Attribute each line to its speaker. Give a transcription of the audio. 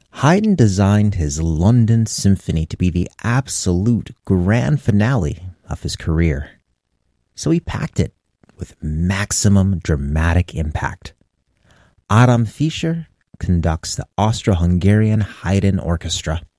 Speaker 1: Haydn designed his London Symphony to be the absolute grand finale of his career. So he packed it with maximum dramatic impact. Adam Fischer conducts the Austro-Hungarian Haydn Orchestra.